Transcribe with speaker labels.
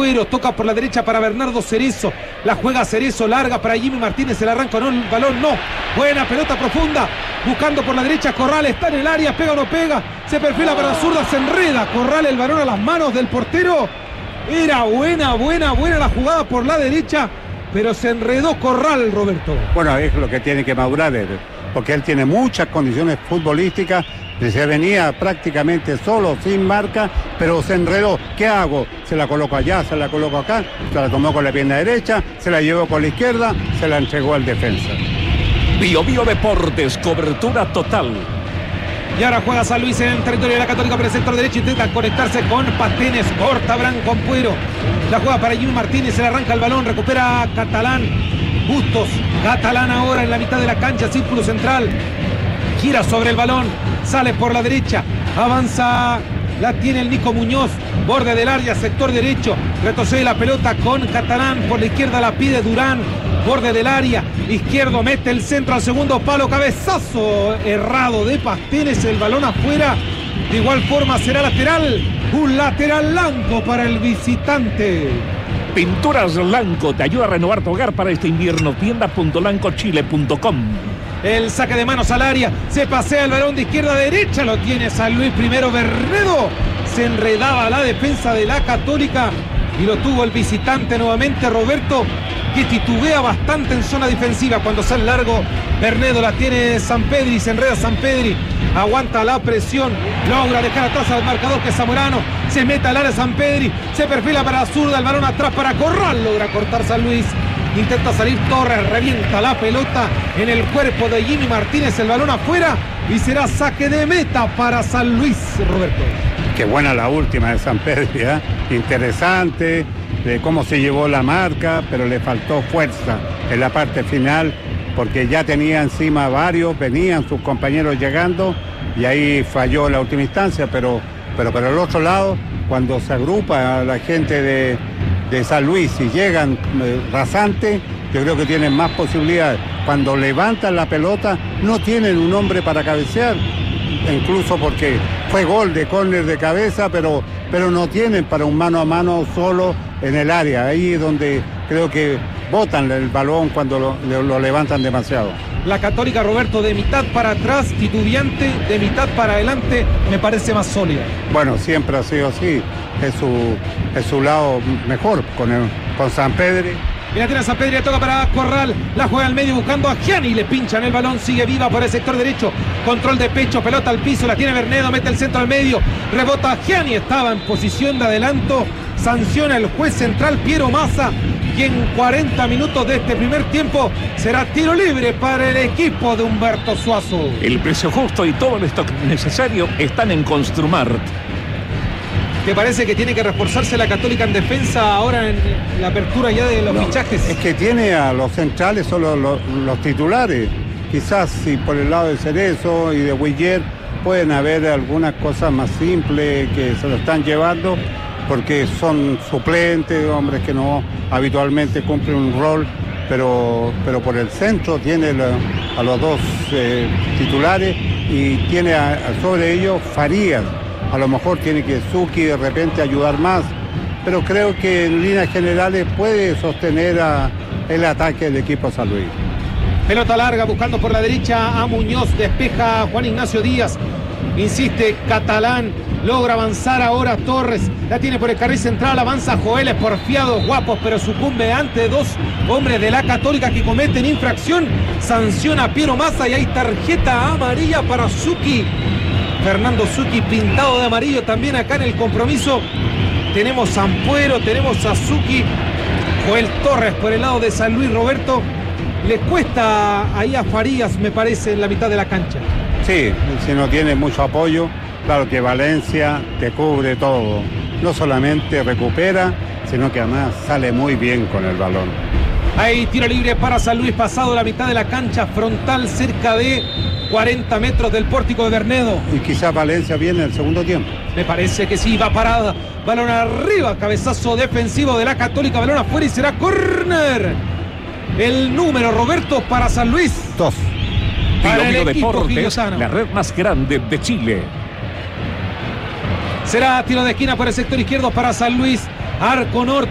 Speaker 1: Ampuero, toca por la derecha para Bernardo Cerezo, la juega Cerezo, larga para Jimmy Martínez, el arranca, no, el balón no, buena pelota profunda, buscando por la derecha Corral, está en el área, pega o no pega, se perfila para la zurda, se enreda Corral, el balón a las manos del portero, era buena la jugada por la derecha, pero se enredó Corral, Roberto.
Speaker 2: Bueno, es lo que tiene que madurar él, porque él tiene muchas condiciones futbolísticas, se venía prácticamente solo, sin marca, pero se enredó. ¿Qué hago? Se la coloco allá, se la coloco acá, se la tomó con la pierna derecha, se la llevó con la izquierda, se la entregó al defensa.
Speaker 3: Bio Deportes, cobertura total.
Speaker 1: Y ahora juega San Luis en el territorio de la Católica por el sector derecho, intenta conectarse con Pastenes, corta Branco Ampuero, la juega para Jimmy Martínez, se le arranca el balón, recupera Catalán, Bustos, Catalán ahora en la mitad de la cancha, círculo central, gira sobre el balón, sale por la derecha, avanza, la tiene el Nico Muñoz, borde del área, sector derecho, retrocede la pelota con Catalán, por la izquierda la pide Durán, borde del área, izquierdo mete el centro al segundo palo, cabezazo errado de Pastenes, el balón afuera, de igual forma será lateral, un lateral blanco para el visitante.
Speaker 3: Pinturas Lanco te ayuda a renovar tu hogar para este invierno. Tienda.lancochile.com.
Speaker 1: El saque de manos al área, se pasea el balón de izquierda a derecha, lo tiene San Luis primero, Bernedo, se enredaba la defensa de la Católica y lo tuvo el visitante nuevamente, Roberto, que titubea bastante en zona defensiva cuando sale largo. Bernedo la tiene Sampedri, se enreda Sampedri, aguanta la presión, logra dejar atrás al marcador que es Zamorano, se mete al área Sampedri, se perfila para la zurda, el balón atrás para Corral, logra cortar San Luis. Intenta salir Torres, revienta la pelota en el cuerpo de Jimmy Martínez, el balón afuera y será saque de meta para San Luis, Roberto.
Speaker 2: Qué buena la última de Sampedri, ¿eh? Interesante, de cómo se llevó la marca, pero le faltó fuerza en la parte final, porque ya tenía encima varios, venían sus compañeros llegando y ahí falló en la última instancia, pero por el otro lado, cuando se agrupa la gente de San Luis y llegan rasantes, yo creo que tienen más posibilidades. Cuando levantan la pelota no tienen un hombre para cabecear, incluso porque fue gol de córner de cabeza, pero no tienen para un mano a mano solo en el área, ahí es donde creo que botan el balón cuando lo levantan demasiado.
Speaker 1: La Católica, Roberto, de mitad para atrás, titubeante, de mitad para adelante, me parece más sólida.
Speaker 2: Bueno, siempre ha sido así, es su lado mejor con Sampedri.
Speaker 1: Mira, tiene a Sampedri, toca para Corral, la juega al medio buscando a Gianni, le pinchan el balón, sigue viva por el sector derecho, control de pecho, pelota al piso, la tiene Bernedo, mete el centro al medio, rebota Gianni, estaba en posición de adelanto, sanciona el juez central Piero Massa y en 40 minutos de este primer tiempo será tiro libre para el equipo de Humberto Suazo.
Speaker 3: El precio justo y todo el stock necesario están en Construmart.
Speaker 1: ¿Te parece que tiene que reforzarse la Católica en defensa ahora en la apertura ya de los fichajes?
Speaker 2: Es que tiene a los centrales solo los titulares. Quizás si por el lado de Cerezo y de Huiller pueden haber algunas cosas más simples que se lo están llevando porque son suplentes, hombres que no habitualmente cumplen un rol, pero por el centro tiene a los dos titulares y tiene sobre ellos Farías. A lo mejor tiene que Zucchi de repente ayudar más, pero creo que en líneas generales puede sostener el ataque del equipo San Luis.
Speaker 1: Pelota larga buscando por la derecha a Muñoz, despeja Juan Ignacio Díaz, insiste Catalán, logra avanzar ahora Torres, la tiene por el carril central, avanza Joel, porfiados, guapos, pero sucumbe ante dos hombres de la Católica que cometen infracción, sanciona a Piero Massa y hay tarjeta amarilla para Zucchi. Fernando Zucchi pintado de amarillo también acá en el compromiso. Tenemos a Ampuero, tenemos a Zucchi, Joel Torres por el lado de San Luis, Roberto. Le cuesta ahí a Farías, me parece, en la mitad de la cancha.
Speaker 2: Sí, si no tiene mucho apoyo, claro que Valencia te cubre todo. No solamente recupera, sino que además sale muy bien con el balón.
Speaker 1: Hay tiro libre para San Luis, pasado la mitad de la cancha, frontal cerca de 40 metros del pórtico de Bernedo.
Speaker 2: Y quizás Valencia viene en el segundo tiempo.
Speaker 1: Me parece que sí, va parada, balón arriba, cabezazo defensivo de la Católica, balón afuera y será córner. El número, Roberto, para San Luis.
Speaker 2: 2.
Speaker 1: Para el equipo
Speaker 3: Deportes,
Speaker 1: quillotano.
Speaker 3: la red más grande de Chile.
Speaker 1: Será tiro de esquina por el sector izquierdo para San Luis. Arco norte.